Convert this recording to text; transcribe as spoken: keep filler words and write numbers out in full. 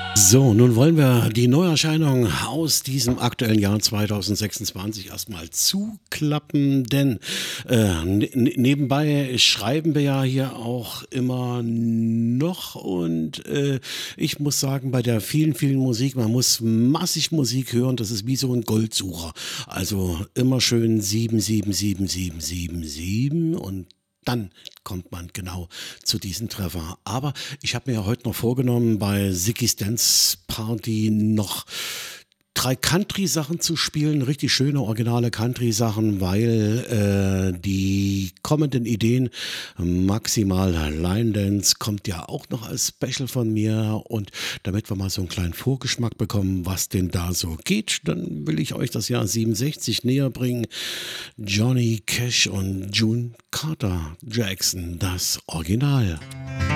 So, nun wollen wir die Neuerscheinung aus diesem aktuellen Jahr zwanzig sechsundzwanzig erstmal zuklappen, denn äh, ne ne nebenbei schreiben wir ja hier auch immer noch und äh, ich muss sagen, bei der vielen, vielen Musik, man muss massig Musik hören, das ist wie so ein Goldsucher. Also immer schön sieben sieben sieben sieben sieben sieben und dann kommt man genau zu diesem Treffer. Aber ich habe mir ja heute noch vorgenommen, bei Ziggy's Dance Party noch drei Country-Sachen zu spielen, richtig schöne, originale Country-Sachen, weil äh, die kommenden Ideen, maximal Line Dance kommt ja auch noch als Special von mir und damit wir mal so einen kleinen Vorgeschmack bekommen, was denn da so geht, dann will ich euch das Jahr siebenundsechzig näher bringen. Johnny Cash und June Carter Jackson, das Original.